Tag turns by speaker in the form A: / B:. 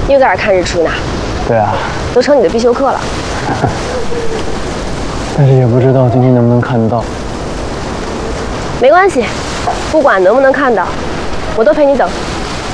A: 又在这看日出呢？
B: 对啊，
A: 都成你的必修课了。
B: 但是也不知道今天能不能看得到。
A: 没关系，不管能不能看到，我都陪你等。